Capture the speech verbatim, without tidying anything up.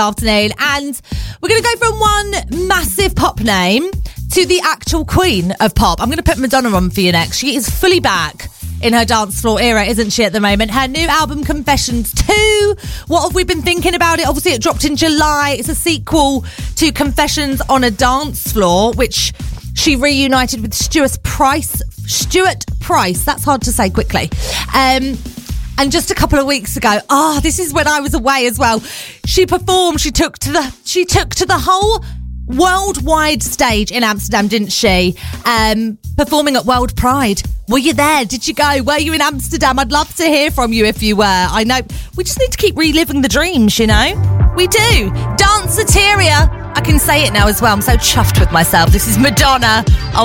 afternoon, and we're going to go from one massive pop name to the actual queen of pop. I'm going to put Madonna on for you next. She is fully back in her dance floor era, isn't she, at the moment? Her new album, Confessions two. What have we been thinking about it? Obviously, it dropped in July. It's a sequel to Confessions on a Dance Floor, which she reunited with Stuart Price. Stuart Price. That's hard to say quickly. Um... And just a couple of weeks ago, ah, oh, this is when I was away as well. She performed. She took to the. She took to the whole worldwide stage in Amsterdam, didn't she? Um, performing at World Pride. Were you there? Did you go? Were you in Amsterdam? I'd love to hear from you if you were. I know we just need to keep reliving the dreams. You know, we do. Danceteria. I can say it now as well. I'm so chuffed with myself. This is Madonna.